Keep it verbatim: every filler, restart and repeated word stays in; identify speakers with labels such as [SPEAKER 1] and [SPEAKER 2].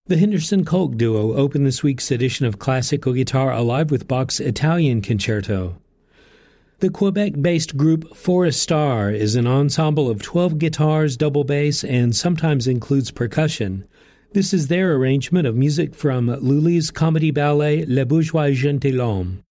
[SPEAKER 1] The Henderson Koch Duo opened this week's edition of Classical Guitar Alive with Bach's Italian Concerto. The Quebec-based group Forest Star is an ensemble of twelve guitars, double bass, and sometimes includes percussion. This is their arrangement of music from Lully's comedy ballet Le Bourgeois Gentilhomme.